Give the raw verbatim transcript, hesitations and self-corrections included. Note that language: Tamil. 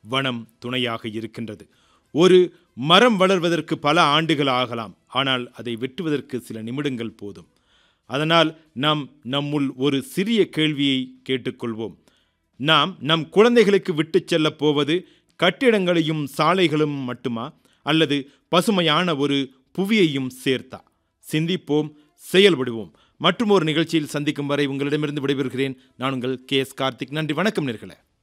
வனம் துணையாக இருக்கின்றது. ஒரு மரம் வளர்வதற்கு பல ஆண்டுகள் ஆகலாம், ஆனால் அதை வெட்டுவதற்கு சில நிமிடங்கள் போதும். அதனால் நாம் நம்முள் ஒரு சிறிய கேள்வியை கேட்டுக்கொள்வோம். நாம் நம் குழந்தைகளுக்கு விட்டு செல்லப் போவது கட்டிடங்களையும் சாலைகளும் மட்டுமா, அல்லது பசுமையான ஒரு புவியையும் சேர்த்தா? சிந்திப்போம், செயல்படுவோம். மற்றும் ஒரு நிகழ்ச்சியில் சந்திக்கும் வரை உங்களிடமிருந்து விடைபெறுகிறேன். நான் உங்கள் கே எஸ் கார்த்திக். நன்றி, வணக்கம் நேயர்களே.